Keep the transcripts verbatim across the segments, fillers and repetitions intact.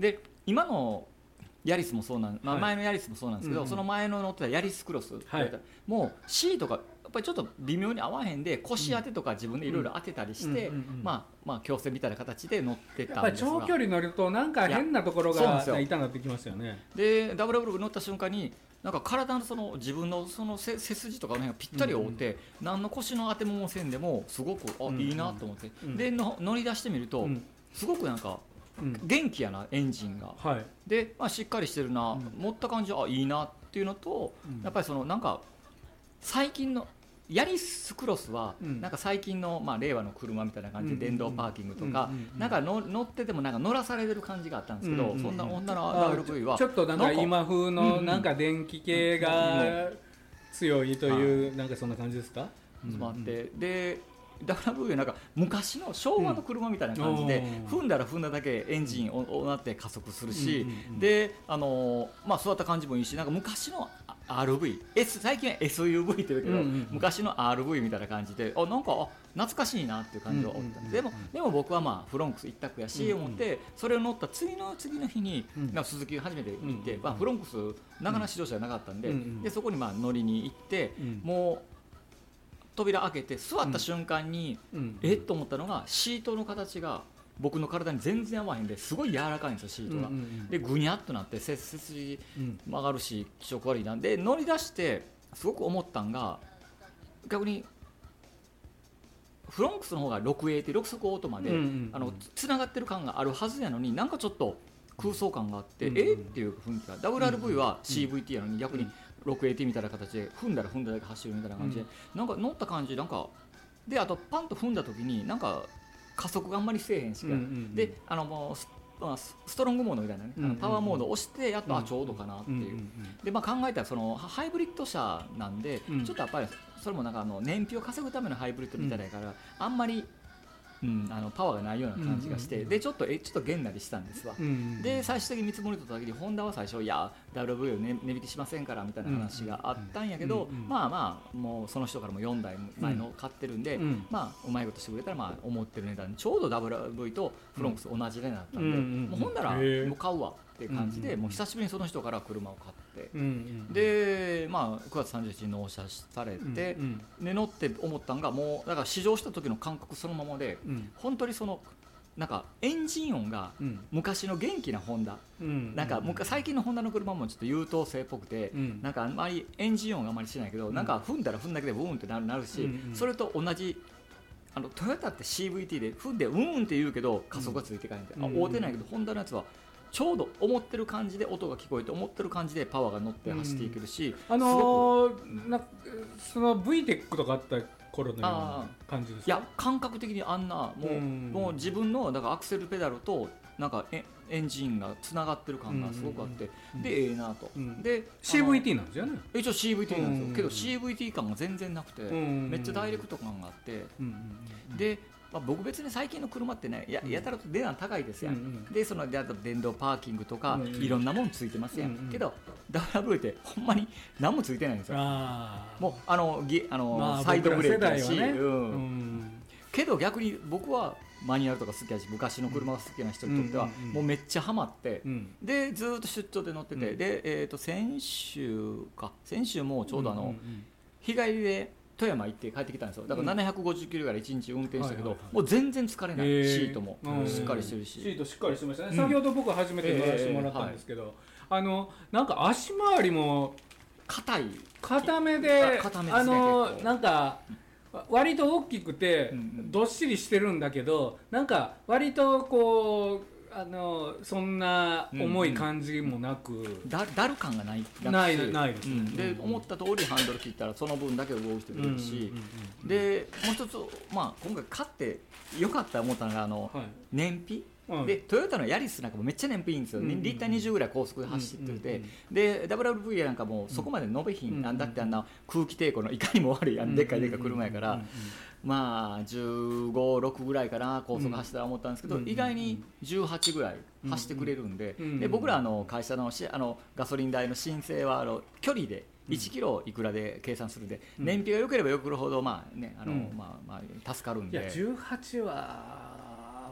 で今のヤリスもそうなん、まあ、前のヤリスもそうなんですけど、 はい、 その前の乗ってたヤリスクロス、はい、もうシートがやっぱりちょっと微妙に合わへんで腰当てとか自分でいろいろ当てたりして、まあまあ矯正みたいな形で乗ってたんですが、 やっぱり長距離乗るとなんか変なところが痛なってきますよね。 でダブルダブル乗った瞬間になんか体のその自分のその背筋とかの辺がぴったり覆って、うんうん、何の腰の当てもせんでもすごくあ、うんうん、いいなと思って、うん、での乗り出してみると、うん、すごくなんかうん、元気やなエンジンが、はい、で、まあ、しっかりしてるな、うん、持った感じあいいなっていうのと、うん、やっぱりそのなんか最近のヤリスクロスは、うん、なんか最近の、まあ、令和の車みたいな感じで電動パーキングとか、うんうんうん、なんかの乗っててもなんか乗らされてる感じがあったんですけど、うんうんうん、そんな女の ダブリューブイ はちょっとなんか今風のなんか電気系が強いという、うん、なんかそんな感じですか。 うんうん、ででダブリューブイ はなんか昔の昭和の車みたいな感じで、うん、踏んだら踏んだだけエンジンをなって加速するし、うんうんうん、であのーまあ、座った感じもいいし、なんか昔の アールブイ、S、最近は エスユーブイ って言うけど、うんうんうん、昔の アールブイ みたいな感じであなんかあ懐かしいなっていう感じは思った、うんうんうん、でもでも僕はまあフロンクス一択やし、うんうん、思ってそれを乗った次の次の日に、うん、なんか鈴木初めて行って、うんまあ、フロンクス長野指導者じゃなかったんで、うんうん、でそこにまあ乗りに行って、うん、もう扉開けて座った瞬間に、うん、えっと思ったのがシートの形が僕の体に全然合わへんですごい柔らかいんですよシートが、うんうんうん、でぐにゃっとなって背筋曲がるし気色悪いなんで乗り出してすごく思ったんが逆にフロンクスの方が ろくエー ってろく速オートマで、うんうんうん、あのつながってる感があるはずやのになんかちょっと空想感があって、うんうん、えっていう雰囲気が ダブリューアールブイ は シーブイティー やのに逆に ろくエーティー みたいな形で踏んだら踏んだだけ走るみたいな感じで、うん、なんか乗った感じなんかであとパンと踏んだ時になんか加速があんまりせえへんし、うんうんうん、であのもうストロングモードみたいなね、うんうんうん、パワーモードを押してやっと、うん、あちょうどかなっていう、うんうんうん、で、まあ、考えたらそのハイブリッド車なんで、うん、ちょっとやっぱりそれもなんかあの燃費を稼ぐためのハイブリッドみたいだから、うん、あんまりうん、あのパワーがないような感じがして、うんうんうん、でちょっとえちょっとげんなりしたんですわ、うんうん、で最終的に見積もりとった時にホンダは最初いや ダブリューブイ を、ね、値引きしませんからみたいな話があったんやけど、うんうんうん、まあまあもうその人からもよんだいまえの買ってるんで、うん、まあうまいことしてくれたらまあ思ってる値段ちょうど ダブリューブイ とフロンクス同じ値段だったんで、うんうんうん、もうほんならもう買うわっていう感じで、うんうん、もう久しぶりにその人から車を買って、うんうん、で、まあ、くがつさんじゅういちにちに納車されて、うんうん、で乗って思ったのがもうだから試乗した時の感覚そのままで、うん、本当にそのなんかエンジン音が昔の元気なホンダ、うん、なんか最近のホンダの車もちょっと優等生っぽくて、うん、なんかあんまりエンジン音があんまりしないけど、うん、なんか踏んだら踏んだけでブーンってなる、なるし、うんうん、それと同じあのトヨタって シーブイティー で踏んでウーンって言うけど加速がついていかないんで、うん、あ合うてないけど、うん、ホンダのやつはちょうど思ってる感じで音が聞こえて思ってる感じでパワーが乗って走っていけるし、 うん、あのー、なその ブイテック とかあった頃のような感じですか。 いや感覚的にあんなもう、うん、もう自分のだからアクセルペダルとなんかエエンジンがつながってる感がすごくあって、うん、でええなと、うん、でシーブイティー なんですよね。 一応 シーブイティー なんですよ、うん、けど シーブイティー 感が全然なくて、うん、めっちゃダイレクト感があって、うん、でまあ、僕別に最近の車ってね や, やたらと値段高いですやん、うんうん、でそので電動パーキングとか、うんうん、いろんなもんついてますやん、うんうん、けど ダブリューブイ ってほんまに何もついてないんですよ。あもうあのギあの、まあ、サイドブレーキだし、ねうんうん、けど逆に僕はマニュアルとか好きだし昔の車が好きな人にとっては、うんうんうん、もうめっちゃハマって、うん、でずっと出張で乗ってて、うん、で、えー、と先週か先週もちょうどあの、うんうんうん、日帰りで富山行って帰ってきたんですよ。だからななひゃくごじゅっキロぐらいいちにち運転したけど、はいはいはい、もう全然疲れない、えー、シートもしっかりしてるし、 シートしっかりしてましたね、うん、先ほど僕初めて乗らせてもらったんですけど、えーはい、あのなんか足回りも硬い硬めで、硬めですね、あのなんか割と大きくてどっしりしてるんだけど、なんか割とこうあのそんな重い感じもなく、うんうん、 だ, だる感がないないないです、ねうん、で、うん、思った通りハンドル切ったらその分だけ動いてくれるし、うんうんうんうん、でもう一つ、まあ、今回買ってよかったと思ったのがあの、はい、燃費でトヨタのヤリスなんかもめっちゃ燃費いいんですよ、うんうん、リッターにじゅうぐらい高速で走ってて、うんうんうん、で ダブリューアールブイ なんかもうそこまで伸びひん、うんうん、だってあんな空気抵抗のいかにも悪いあのでっかいでっかい車やから、うんうんうん、まあじゅうご、ろくぐらいかな高速走ったら思ったんですけど、うん、意外にじゅうはちぐらい走ってくれるんで、うんうん、で僕らの会社 の, あのガソリン代の申請はあの距離でいちキロいくらで計算するんで、うん、燃費が良ければ良くるほど、まあねあのうんまあまあ、助かるんで。 いやじゅうはちは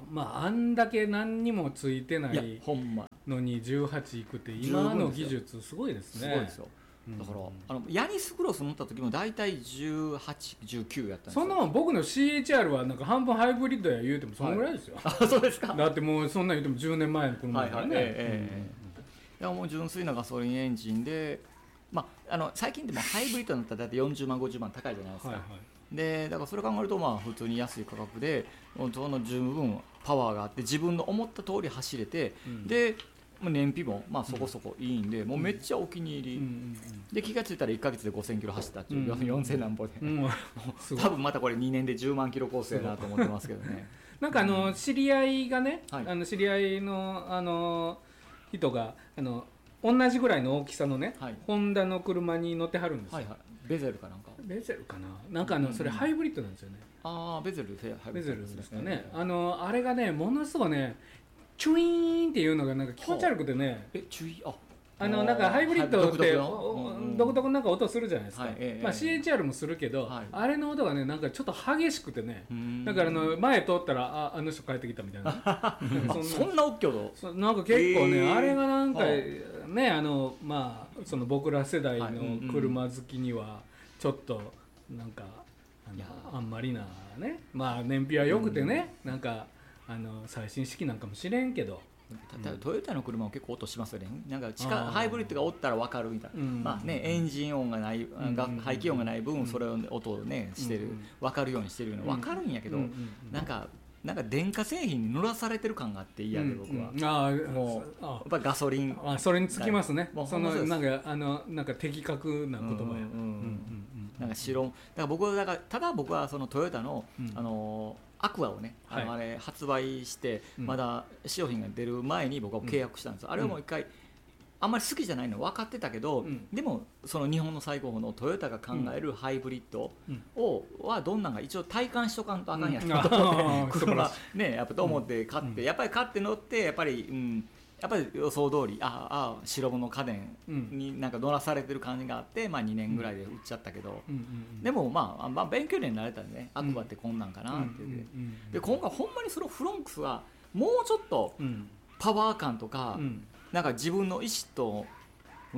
まああんだけ何にもついてないいやほんまのにじゅうはちいくって今の技術すごいですね。 すごいですよ。だから、うん、あのヤニスクロス乗った時も大体じゅうはち、じゅうきゅうやったんですよ。 そんなもん僕の シーエイチアール はなんか半分ハイブリッドや言うてもそのぐらいですよ、 はい、あそうですか。 だってもうそんなん言うてもじゅうねんまえの車だからね、はいはい、えーえー、いやもう純粋なガソリンエンジンで、まあ、あの最近でもハイブリッドになったら大体よんじゅうまんごじゅうまん高いじゃないですか、はいはい、でだからそれ考えるとまあ普通に安い価格でその十分パワーがあって自分の思った通り走れて、うん、で燃費もまあそこそこいいんで、うん、もうめっちゃお気に入り、うんうんうん、で気がついたらいっかげつでごせんキロ走ったっていう、うん、よんせんなんぼで、うん、多分またこれにねんでじゅうまんキロコースやなと思ってますけどねなんかあの知り合いがね、はい、あの知り合いのあの人があの同じぐらいの大きさのね、はい、ホンダの車に乗ってはるんですよ、はいはい、 ベゼルかなんかベゼルかななんかあのそれハイブリッドなんですよね、 うんうん、ああベゼルベゼルですかね、あのあれがねものすごいねチュイーンっていうのがなんか気持ち悪くてね、 えチュイああのなんかハイブリッドって独特なんか音するじゃないですか、はいええまあ、シーエイチアール もするけど、はい、あれの音がねなんかちょっと激しくてね、だからあの前通ったら あ, あの人帰ってきたみたいなそ, そんな大きい音なんか結構ね、えー、あれがなんかねあのまあその僕ら世代の車好きにはちょっとなんかあのあんまりなねまあ燃費は良くてね、うん、なんかあの最新式なんかもしれんけどただトヨタの車も結構音しますよね。なんか近ハイブリッドがおったら分かるみたいな、まあね、エンジン音がない、排気音がない分それを音をねしてる、分かるようにしてるの分かるんやけど、なんかなんか電化製品に乗らされてる感があって嫌で僕は、うんうん、あもうやっぱガソリンあそれにつきますね。そのなんかあのなんか的確な言葉や。 なんか白だから僕はだからただ僕はそのトヨタの、うん、あのアクアをね、はい、あのあれ発売して、うん、まだ商品が出る前に僕は契約したんですよ、うん、あれはもう一回あんまり好きじゃないの分かってたけど、うん、でもその日本の最高峰のトヨタが考えるハイブリッドを、うん、はどんなのが一応体感しとかんとあかんやろと思って、車ねやっぱと思って買って、やっぱり買って乗ってやっぱり、うん、やっぱり予想通りああ白物家電になんか乗らされてる感じがあって、まあ、にねんぐらいで売っちゃったけど、うんうんうん、でも、まあ、まあ勉強になれたらね、アクアってこんなんかなって言って、で今回ほんまにそのフロンクスはもうちょっとパワー感とか、うん、なんか自分の意思と、うん、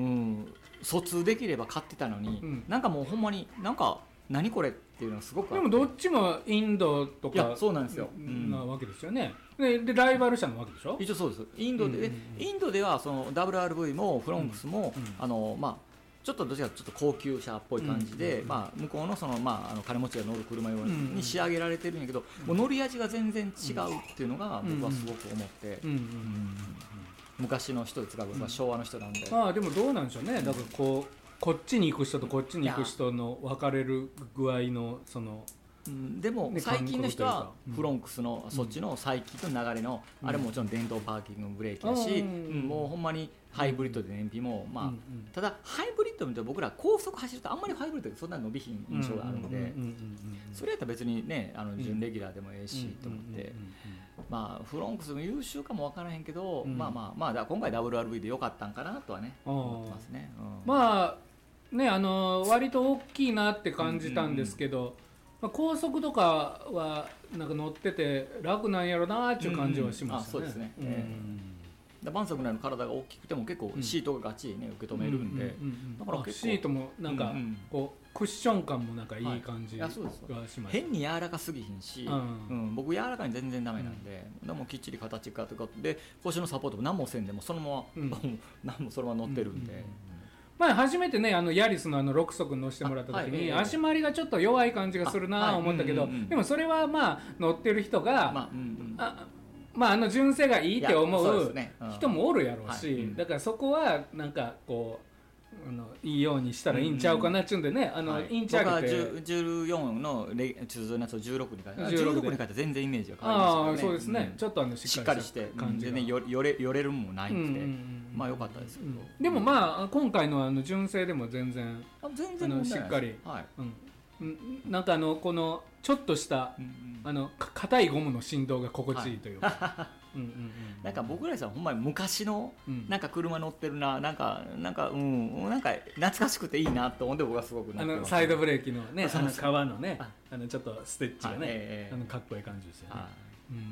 疎通できれば買ってたのに、うん、なんかもうほんまになんか何これっていうのがすごくあって、 でもどっちもインドとかいやそうなんですよ、 うん、なわけですよね。で, でライバル社のわけでしょ。 一応そうです。インドで、うんうんうん、インドではその ダブリューアールブイ もフロンクスも、うんうん、あのまあちょっとどちらかちょっと高級車っぽい感じで、うんうんまあ、向こうのその、まあ、あの金持ちが乗る車用に仕上げられてるんやけど、うんうん、もう乗り味が全然違うっていうのが僕はすごく思って、うんうんうんうん、昔の人ですが、僕は昭和の人なんで、 まあでもどうなんでしょうね。だからこうこっちに行く人とこっちに行く人の分かれる具合のその、 うん、でも最近の人はフロンクスのそっちの最近の流れの、うん、あれももちろん電動パーキングブレーキだし、うん、もうほんまにハイブリッドで燃費も、まあ、うん、ただハイブリッド見ると僕ら高速走るとあんまりハイブリッドでそんな伸びひん印象があるので、それやったら別にねあの準レギュラーでもええしと思って、まあフロンクスも優秀かも分からへんけど、うん、まあまあまあだ今回 ダブリューアールブイ で良かったんかなとはね思ってますね、 うん、まあねあの割と大きいなって感じたんですけど、うんうんうんまあ、高速とかはなんか乗ってて楽なんやろなっていう感じはしましたね。 そうですね。バンサクなの体が大きくても結構シートがガチリね受け止めるんで、 だから結構シートもなんかこうクッション感もなんかいい感じがします。 変に柔らかすぎひんし、うん、僕柔らかに全然ダメなんで、うん、でもきっちり形がとかで腰のサポートも何もせんでもそのまま、うん、何もそのまま乗ってるんで。うんうんうんまあ、初めてねあのヤリスのあのろく速乗せてもらった時に、はいえー、足回りがちょっと弱い感じがするなと思ったけど、はいうんうんうん、でもそれはまあ乗ってる人が、まあうんうん、あまあ、あの純正がいいって思う人もおるやろうし、はいうん、だからそこはなんかこうあのいいようにしたらいいんちゃうかなっちゅうんでね、あの、はい、インチ上げて僕はじゅうよんの通常のやつをじゅうろくに変えたじゅうろくに変えたら全然イメージが変わりましたね。 あそうですね、うん、ちょっとあのしっかりして感じでねよれよれるもないんで、うんうん、まあ良かったですけど、うん、 でもまあ今回のあの純正でも全然あ全然あのしっかり、はいうん、なんかあのこのちょっとした、うんうん、あの硬いゴムの振動が心地いいというか、はいうんうんうん、なんか僕らさんほんまに昔のなんか車乗ってるななんかなんかうんなんか懐かしくていいなと思って僕はすごくあのサイドブレーキのねあの革のねあのちょっとステッチがね、えー、あのかっこいい感じですよね、うん、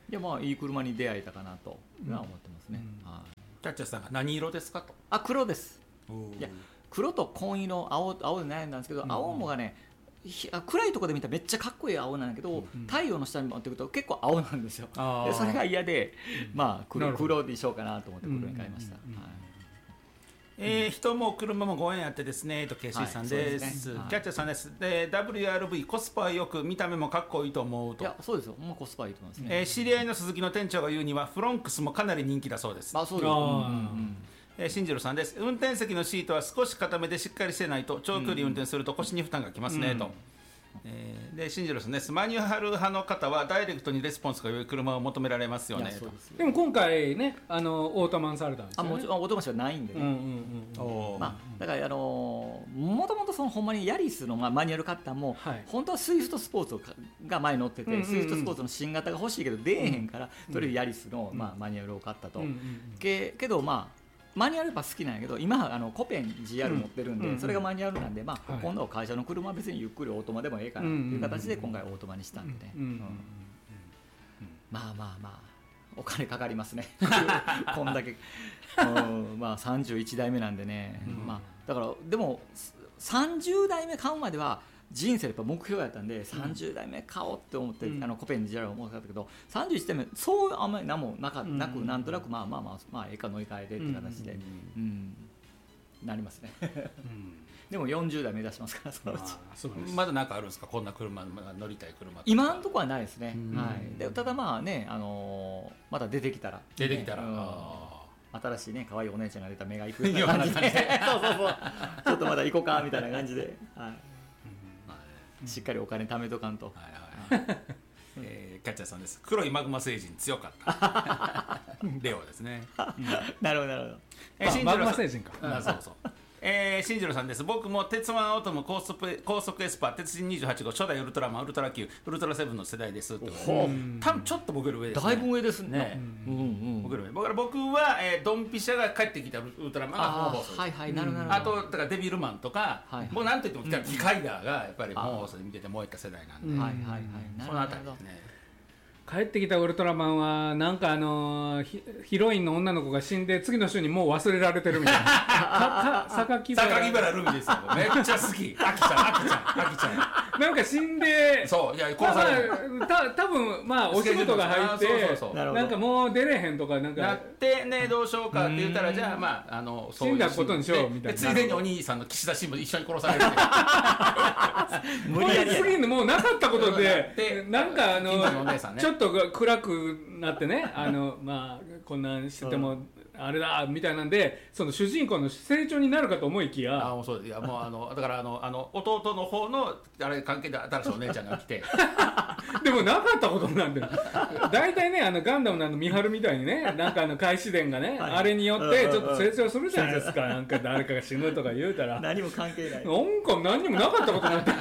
いやまあいい車に出会えたかなとは思ってますね、うんはい、 キャッチャーさんが何色ですかと。 あ黒です。いや黒と紺色青青で悩んだんですけど、うん、青もがね暗いところで見たらめっちゃかっこいい青なんだけど、うん、太陽の下に持っていくと結構青なんですよ。でそれが嫌で、まあ 黒, 黒にしようかなと思って黒に買いました。 えー、人も車もご縁あってですねとケイシーさんです、はい、ですねはい、キャッチャーさんです。で ダブリューアールブイ コスパよく見た目もかっこいいと思うと。 いやそうですよ、もうコスパいいと思いますね、 えー、知り合いの鈴木の店長が言うにはフロンクスもかなり人気だそうです。 あそうですよ、うんうんうんえー、新次郎さんです。運転席のシートは少し固めでしっかりしてないと長距離運転すると腰に負担がきますね、うん、と、えー、で新次郎さんです。マニュアル派の方はダイレクトにレスポンスが良い車を求められますよねと。 で, でも今回ねあのオートマンされたんですよね。 あもちろんオートマンしかないんでね、うんうんうんまあ、だからあのー、もともとそのほんまにヤリスの、まあ、マニュアル買ったも、はい、本当はスイフトスポーツが前に乗ってて、うんうんうん、スイフトスポーツの新型が欲しいけど出えへんから、うん、とりあえずヤリスの、まあ、マニュアルを買ったと、うんうんうん、け, けどまあマニュアルやっぱ好きなんやけど今あのコペン ジーアール 持ってるんで、うん、それがマニュアルなんで、まあはい、今度は会社の車は別にゆっくりオートマでもええかなっていう形で今回オートマにしたんでね、うんうんうん、まあまあまあお金かかりますねこんだけ、うんまあ、さんじゅういちだいめなんでね、うんまあ、だからでもさんじゅうだいめ買うまでは人生やっぱ目標やったんでさんじゅうだいめ買おうって思って、うん、あのコペン ジーアール を思ってたけどさんじゅういちだいめそうあんまり何もなかなく、うん、なんとなくまあまあまあまあええか乗り換えでって形で、うんうん、なりますね、うん、でもよんじゅうだい目指しますからそのうち、まあ、 そうです。まだ何かあるんですかこんな車乗りたい車とか。 今のところはないですね、はい、でただまあね、あのー、また出てきたら、ね、 出てきたら、うん、 新しいね可愛いお姉ちゃんが出た目がいくような感じでそうそうそうちょっとまだ行こうかみたいな感じで、はいしっかりお金貯めとかんと、はいはいえー、キャッチャーさんです。黒いマグマ星人強かったレオですね、うん、 なるほどなるほど、 えー、マグマ星人か、 あそうそうえー、新次郎さんです。僕も鉄腕オートム高速、高速エスパー鉄人にじゅうはち号初代ウルトラマンウルトラ Q ウルトラセブンの世代ですって。多分ちょっと僕より上ですね。 だいぶ上ですね、 ねうんうん、僕より上。僕, 僕は、えー、ドンピシャが帰ってきたウルトラマンが本放送、 はいはい、なるほど。 あとだからデビルマンとか、はいはい、もうなんといっても機械だがやっぱり本放送で見てて燃えた世代なんで、はいはいはい、そのあたりですね。 帰ってきたウルトラマンはなんかあのー、ヒロインの女の子が死んで次の週にもう忘れられてるみたいな榊原ルミですよ。めっちゃ好き。あきちゃんあきちゃんあきちゃんなんか死んでそういや殺される、 まあ、た多分まあお仕事が入ってそうそうそうなんかもう出れへんとかなんかなってねどうしようかって言ったらじゃあまああのそういう死んだことにしようみたいな。 ついでにお兄さんの岸田新聞一緒に殺される無理やり次にもうなかったことでなんかあのちょっと暗くなってねあのまあこんなんしててもあれだみたいなんでその主人公の成長になるかと思いきやあもうそういやもうあのだからあのあの弟の方のあれ関係で新しいお姉ちゃんが来てでもなかったことになってる大体ねあのガンダムのあのミハルみたいにねなんかあの開始伝がね、はい、あれによってちょっと成長するじゃないですかなんか誰かが死ぬとか言うたら何も関係ないなんか何にもなかったことになってる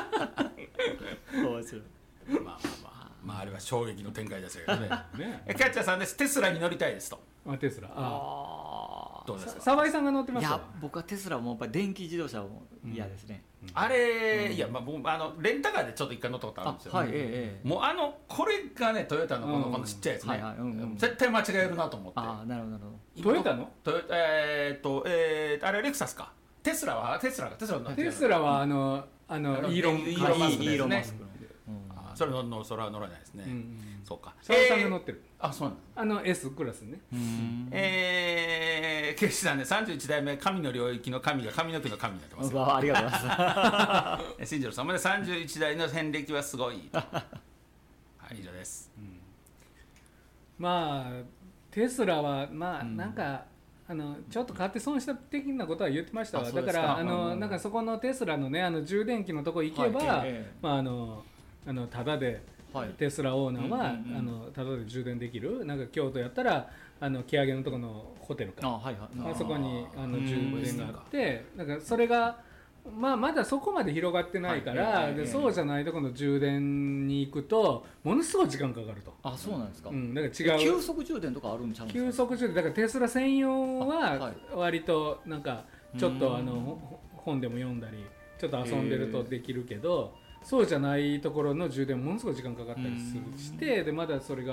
面白いまあまあまあまああれは衝撃の展開ですよねねキャッチャーさんです。テスラに乗りたいですと。 あテスラあどうですか。 沢井さんが乗ってますか。 いや僕はテスラもやっぱり電気自動車も嫌ですね、 うん、あれ、うん、いやまあ僕あのレンタカーでちょっと一回乗ったことあるんですよ、 はいええ、 もうあのこれがねトヨタのこの、うん、このちっちゃいやつね、はいはいうんうん、絶対間違えるなと思って。 あなるほどなるほど。トヨタのトヨえー、っと、えー、あれレクサスか。テスラはテスラがテスラのテスラはあのあのイーロンイーロンマスクですね。それののそれは乗らないですね、うんうん、そうか。 沢井さんが乗ってる、 えー、あそうなんあの S クラスね。 うんえー、決してねさんじゅういちだいめ神の領域の神が髪の毛の神になってますよ。 ありがとうございます新次郎さんまでさんじゅういちだいの遍歴はすごいはい以上です、うん、 まあテスラはまあ、うん、なんかあのちょっと買って損した的なことは言ってましたわ。だからあの、うん、なんかそこのテスラのねあの充電器のとこ行けば、はいええ、まああのあのタダで、はい、テスラオーナーは、うんうんうん、あのタダで充電できる。なんか京都やったらあの木上のとこのホテルかあ、はいはい、あそこにあの充電があってなんかそれが、まあ、まだそこまで広がってないから、はい、でそうじゃないところの充電に行くとものすごい時間かかると。 あそうなんですか、 うん、だから違う急速充電とかあるんちゃうんですか。 急速充電だからテスラ専用は割となんかちょっとあの本でも読んだりちょっと遊んでるとできるけどそうじゃないところの充電ものすごい時間かかったりするしてでまだそれが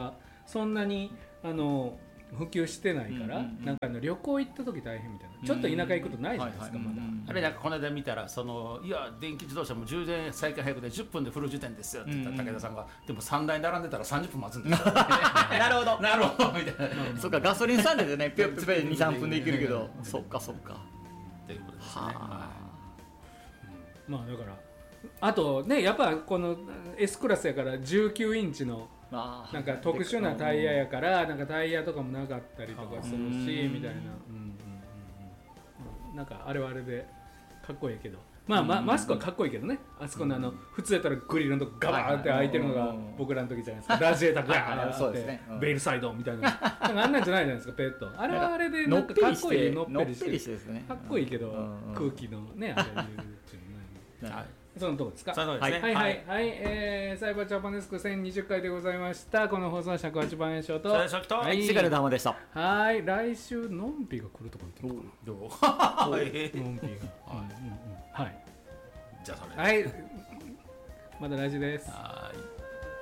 そんなにあの普及してないから、うんうんうん、なんかあの旅行行った時大変みたいな、ちょっと田舎行くとないじゃないですか、まだ。 あれなんかこの間見たら、そのいや電気自動車も充電再開早くでじゅっぷんでフル充電ですよって言った武田さんが、うんうん、でもさんだい並んでたらさんじゅっぷん待つんですよなるほどなるほどみたいなそっか、ガソリンスタンドでねピュッピュッにさんぷんで行けるけどそっかそっかということですね。 まあだからあとね、やっぱこの S クラスやからじゅうきゅうインチのなんか特殊なタイヤやから、なんかタイヤとかもなかったりとかするしみたいな、なんかあれはあれでかっこいいけど、まあマスクはかっこいいけどね、あそこのあの普通やったらグリルのとこガバーって開いてるのが僕らの時じゃないですか、ラジエーターガーってベールサイドみたいな、あんなんじゃないじゃないですかペット、あれはあれでなんかかっこいい、のっぺりしてかっこいいけど空気のねあれ言うっていうね。そのとこですか。 そのとこですね。 はいはいはい、えー、サイバージャパンデスクせんにじゅっかいでございました。この放送は尺八番円翔とはい、シガルダマでした。 はい、来週のんぴが来るとこ言ってるどうのんぴがはい、 じゃあそれはい、まだ来週です。 はい。